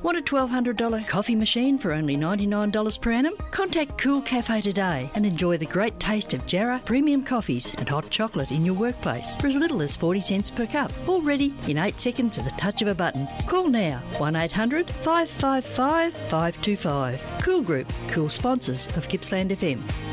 Want a $1,200 coffee machine for only $99 per annum? Contact Cool Cafe today and enjoy the great taste of Jarrah premium coffees and hot chocolate in your workplace for as little as 40 cents per cup. All ready in 8 seconds at the touch of a button. Call now, 1-800-555-525. Cool Group, cool sponsors of Gippsland FM.